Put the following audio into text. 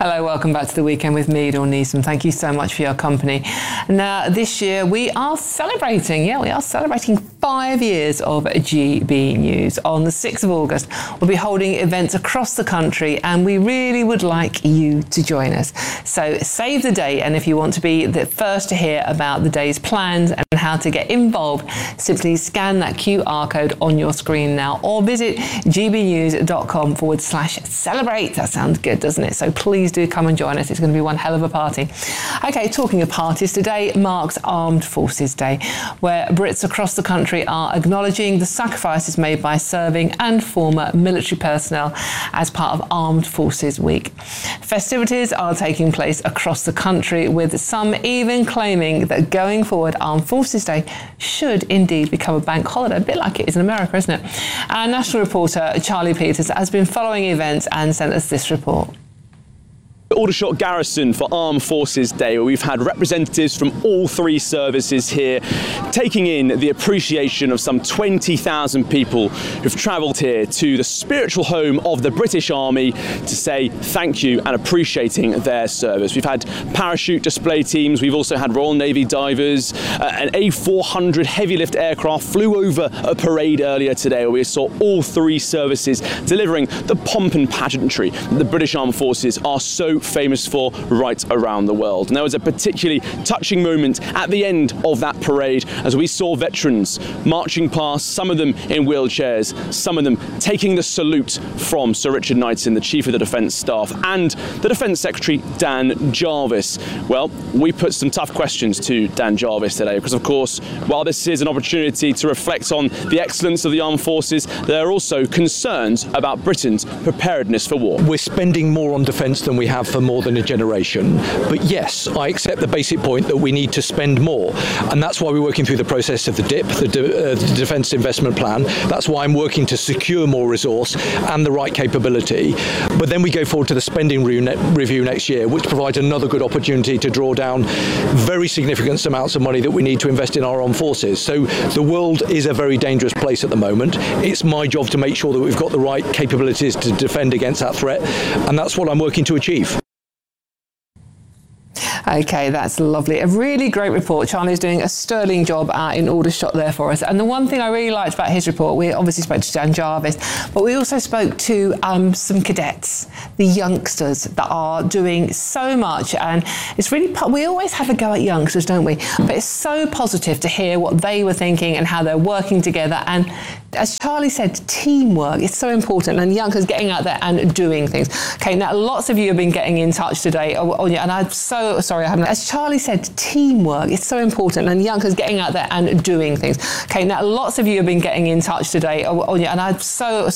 Hello, welcome back to The Weekend with me, Dawn Neeson. Thank you so much for your company. Now, this year we are celebrating 5 years of GB News. On the 6th of August, we'll be holding events across the country and we really would like you to join us. So save the date, and if you want to be the first to hear about the day's plans and how to get involved, simply scan that QR code on your screen now or visit gbnews.com/celebrate. That sounds good, doesn't it? So please do come and join us. It's going to be one hell of a party. Okay, talking of parties, today marks Armed Forces Day, where Brits across the country are acknowledging the sacrifices made by serving and former military personnel as part of Armed Forces Week. Festivities are taking place across the country, with some even claiming that going forward, Armed Forces Day should indeed become a bank holiday, a bit like it is in America, isn't it? Our national reporter, Charlie Peters, has been following events and sent us this report. Aldershot Garrison for Armed Forces Day, where we've had representatives from all three services here taking in the appreciation of some 20,000 people who've travelled here to the spiritual home of the British Army to say thank you and appreciating their service. We've had parachute display teams, we've also had Royal Navy divers, an A400 heavy lift aircraft flew over a parade earlier today where we saw all three services delivering the pomp and pageantry that the British Armed Forces are so famous for right around the world. And there was a particularly touching moment at the end of that parade as we saw veterans marching past, some of them in wheelchairs, some of them taking the salute from Sir Richard Knighton, the Chief of the Defence Staff, and the Defence Secretary, Dan Jarvis. Well, we put some tough questions to Dan Jarvis today because, of course, while this is an opportunity to reflect on the excellence of the armed forces, there are also concerns about Britain's preparedness for war. We're spending more on defence than we have for more than a generation. But yes, I accept the basic point that we need to spend more. And that's why we're working through the process of the DIP, the Defence Investment Plan. That's why I'm working to secure more resource and the right capability. But then we go forward to the spending review next year, which provides another good opportunity to draw down very significant amounts of money that we need to invest in our armed forces. So the world is a very dangerous place at the moment. It's my job to make sure that we've got the right capabilities to defend against that threat. And that's what I'm working to achieve. Okay, that's lovely. A really great report. Charlie's doing a sterling job out in Aldershot there for us. And the one thing I really liked about his report, we obviously spoke to Dan Jarvis, but we also spoke to some cadets, the youngsters that are doing so much. And it's really, we always have a go at youngsters, don't we? But it's so positive to hear what they were thinking and how they're working together. And as Charlie said, teamwork is so important, and youngsters getting out there and doing things. Okay, now lots of you have been getting in touch today, and I'm so sorry I haven't. As Charlie said, teamwork is so important, and youngsters getting out there and doing things. Okay, now lots of you have been getting in touch today, and I'm so